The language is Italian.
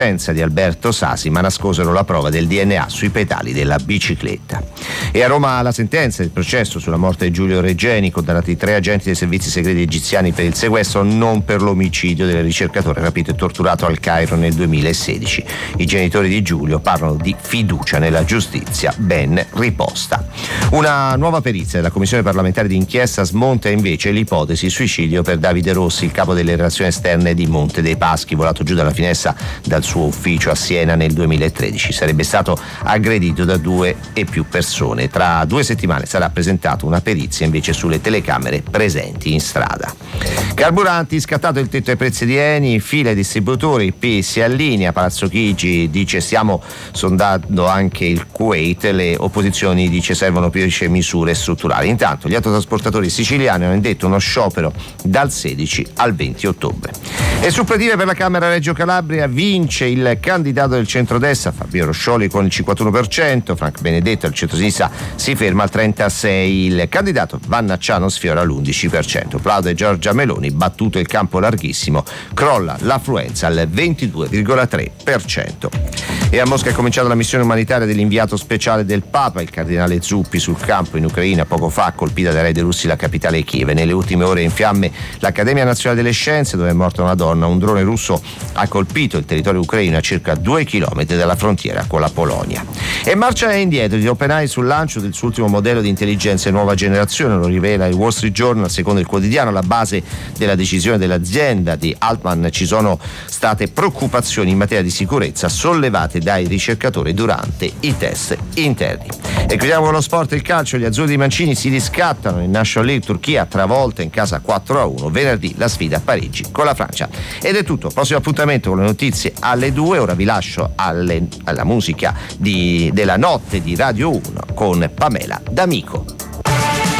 di Alberto Sasi, ma nascosero la prova del DNA sui pedali della bicicletta. E a Roma la sentenza del processo sulla morte di Giulio Regeni, condannati 3 agenti dei servizi segreti egiziani per il sequestro, non per l'omicidio del ricercatore rapito e torturato al Cairo nel 2016. I genitori di Giulio parlano di fiducia nella giustizia ben riposta. Una nuova perizia della Commissione parlamentare d'inchiesta smonta invece l'ipotesi suicidio per Davide Rossi, il capo delle relazioni esterne di Monte dei Paschi, volato giù dalla finestra dal suo ufficio a Siena nel 2013. Sarebbe stato aggredito da 2 e più persone. Tra 2 settimane sarà presentata una perizia invece sulle telecamere presenti in strada. Carburanti, scattato il tetto ai prezzi di Eni, fila ai distributori, il P si allinea, Palazzo Chigi dice stiamo sondando anche il Kuwait, le opposizioni dice servono più misure strutturali. Intanto gli autotrasportatori siciliani hanno indetto uno sciopero dal 16 al 20 ottobre. E suppletive per la Camera Reggio Calabria, vince il candidato del centrodestra Fabio Roscioli con il 51%, Frank Benedetto al centrosinistra si ferma al 36%, il candidato Vannacciano sfiora l'11%, plaude Giorgia Meloni, battuto il campo larghissimo, crolla l'affluenza al 22,3%. E a Mosca è cominciata la missione umanitaria dell'inviato speciale del Papa, il cardinale Zuppi, sul campo in Ucraina poco fa, colpita dai raid russi la capitale Kiev. Nelle ultime ore è in fiamme l'Accademia Nazionale delle Scienze, dove è morta una donna. Un drone russo ha colpito il territorio ucraino a circa 2 chilometri dalla frontiera con la Polonia. E marcia indietro di OpenAI sul lancio del suo ultimo modello di intelligenza nuova generazione, lo rivela il Wall Street Journal. Secondo il quotidiano, alla base della decisione dell'azienda di Altman ci sono state preoccupazioni in materia di sicurezza sollevate dai ricercatori durante i test interni. E chiudiamo con lo sport, il calcio. Gli azzurri di Mancini si riscattano in National League, Turchia travolta in casa 4-1, venerdì la sfida a Parigi con la Francia. Ed è tutto, prossimo appuntamento con le notizie alle 2, ora vi lascio alla musica della notte di Radio 1 con Pamela D'Amico.